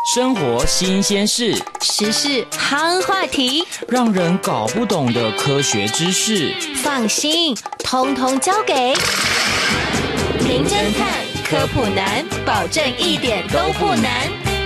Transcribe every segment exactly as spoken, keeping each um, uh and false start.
生活新鲜事， 时事夯话题， 让人搞不懂的科学知识， 放心，通通交给名侦探科普男，保证一点都不难。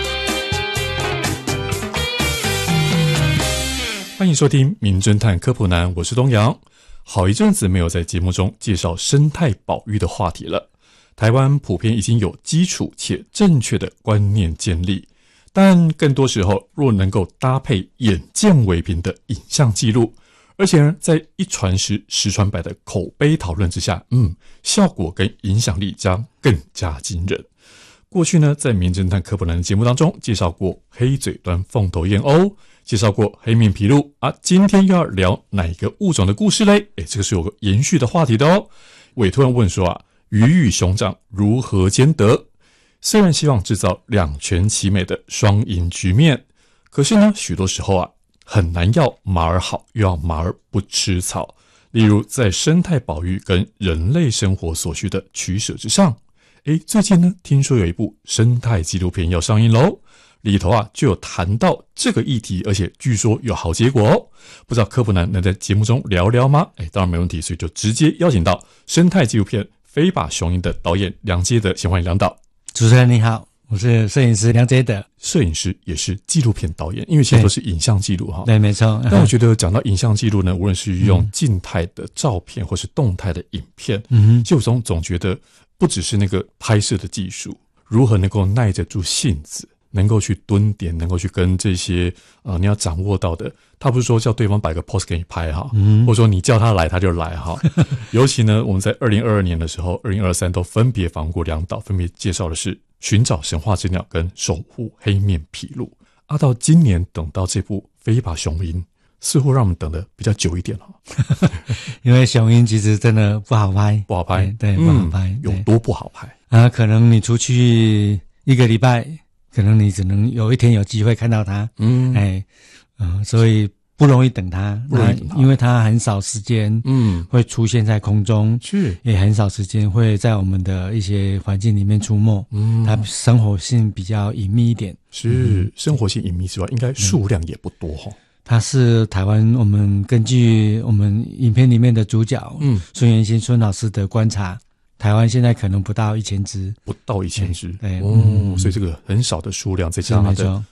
欢迎收听名侦探科普男，我是东阳。好一阵子没有在节目中介绍生态保育的话题了。台湾普遍已经有基础且正确的观念建立，但更多时候若能够搭配眼见为凭的影像记录，而且呢在一传十十传百的口碑讨论之下，嗯，效果跟影响力将更加惊人。过去呢在名侦探科普男的节目当中介绍过黑嘴端凤头燕鸥，介绍过黑面琵鹭啊，今天又要聊哪个物种的故事嘞？诶，这个是有个延续的话题的哦。委托人问说啊，鱼与熊掌如何兼得？虽然希望制造两全其美的双赢局面，可是呢，许多时候啊，很难要马儿好，又要马儿不吃草。例如，在生态保育跟人类生活所需的取舍之上，诶，最近呢，听说有一部生态纪录片要上映喽，里头啊就有谈到这个议题，而且据说有好结果哦。不知道科普男能在节目中聊聊吗？诶，当然没问题，所以就直接邀请到生态纪录片《飞吧雄鹰》的导演梁杰德，先欢迎梁导。 主持人你好，我是摄影师梁杰德。 摄影师也是纪录片导演，因为其实都是影像记录哈。 对，没错。 但我觉得讲到影像记录呢，无论是用静态的照片或是动态的影片，嗯，就总总觉得不只是那个拍摄的技术，如何能够耐得住性子，能够去蹲点，能够去跟这些呃你要掌握到的，他不是说叫对方摆个 pose 给你拍哈，嗯，或者说你叫他来他就来哈。尤其呢，我们在二零二二年的时候，二零二三都分别访问过两岛，分别介绍的是寻找神话之鸟跟守护黑面琵鹭。啊，到今年等到这部飞吧雄鹰，似乎让我们等的比较久一点了。 因为雄鹰其实真的不好拍， 不好拍， 对，对，不好拍， 嗯，有多不好拍啊？可能你出去一个礼拜，可能你只能有一天有机会看到它，嗯，哎，嗯、呃，所以不容易等它， 不容易等它， 因为它很少时间，嗯，会出现在空中， 是， 也很少时间会在我们的一些环境里面出没，嗯，它生活性比较隐秘一点， 是，嗯，生活性隐秘之外，应该数量也不多齁。嗯， 它是台湾，我们根据我们影片里面的主角，嗯，孙元兴孙老师的观察，台湾现在可能不到一千只， 不到一千只， 对， 哦，嗯，所以这个很少的数量，再加上它的